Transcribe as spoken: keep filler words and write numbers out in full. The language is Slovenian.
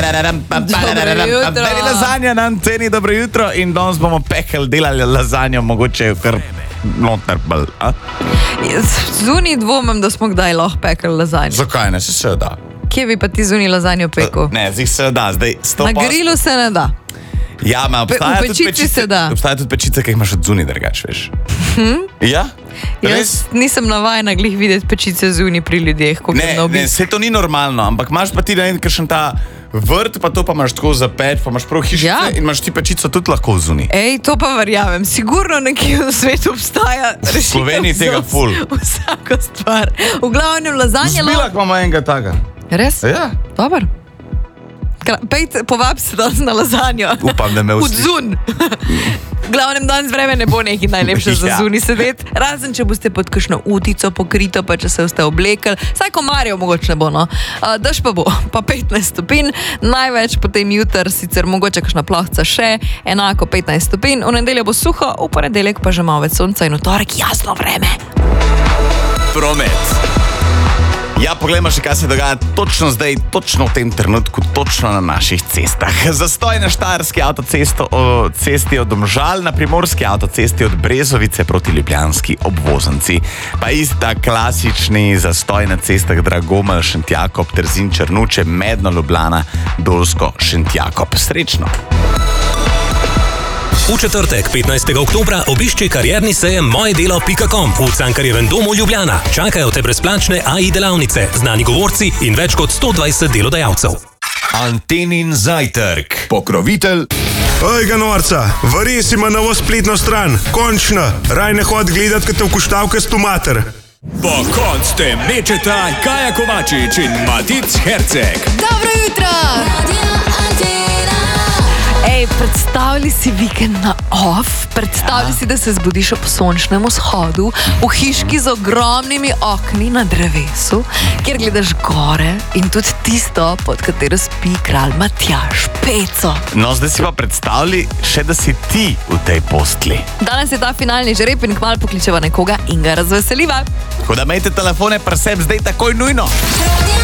Beli lazanja na anteni, dobro jutro in danes bomo pekli, delali lazanjo, mogoče kar noter bolj. Zunaj dvomim, da smo kdaj lahko pekli lazanjo. Zakaj ne, se se da? Kje bi pa ti zunaj lazanjo pekel? Ne, zdaj se da, zdaj sto Na grilu se ne da. Ja, ma obstaja v tudi pečici pečice, se da. obstaja tudi pečice, ki jih imaš od zunaj drugač, veš. Hm? Ja? Jaz nisem navajena glih videti pečice zunaj pri ljudeh, ko Ne, grem na ne, obisk. vse to ni normalno, ampak imaš pa ti na en kakšen ta vrt, pa to pa imaš tako za peč, pa imaš prav hišice Ja. in imaš ti pečico tudi lahko zunaj. Ej, to pa verjamem. Sigurno nekje v svetu obstaja V Sloveniji rešitev tega za ful. vsako stvar. V glavnem lazanje Zbilak imamo enega taga. Res? Ja. Dobar. Kra- Pejte, povab se danes na lazanjo. Upam, da me Od usliši. zun. V glavnem danes vreme ne bo nekaj najlepše za Ja. zunaj sedeti. Razen, če boste pod kakšno utico pokrito, pa če se boste oblekli. Saj komarjev mogoče ne bo, no. Uh, Dež pa bo, pa petnajst stopinj. Največ potem jutr, sicer mogoče kakšna plohca še, enako petnajst stopinj. V nedeljo bo suho, v ponedeljek pa že malo več sonca in v torek jasno vreme. Promet. Ja, poglejmo še, kaj se dogaja točno zdaj, točno v tem trenutku, točno na naših cestah. Zastoj na štajerski avtocesto, o, cesti od Domžal, na primorski avtocesti od Brezovice proti ljubljanski obvoznici. Pa ista klasični zastoj na cestah Dragomelj, Šentjakob, Trzin, Črnuče, Medno, Ljubljana, Dolsko, Šentjakob. Srečno! V četrtek, petnajstega oktobra, obišči karierni sejem mojedelo pika com v Cankarjevem domu Ljubljana. Čakajo te brezplačne A I delavnice, znani govorci in več kot sto dvajset delodajalcev. Antenin zajtrk. Pokrovitelj. Ojga norca, vares ima novo spletno stran. Končno, raj ne hod gledat, kad te vkuštavke s tomater. Po konc te mečeta Kaja Kovačič in Matic Herceg. Dobro jutro! Ej, predstavljaj si vikend na off, predstavljaj si, da se zbudiš ob sončnem vzhodu, v hiški z ogromnimi okni na drevesu, kjer gledaš gore in tudi tisto, pod katero spi kralj Matjaž, Peco. No, zdaj si pa predstavljaj še, da si ti v tej postli. Danes je ta finalni žreb in kmalu pokličeva nekoga in ga razveseliva. Tako da imejte telefone pri sebi zdaj takoj nujno. Radio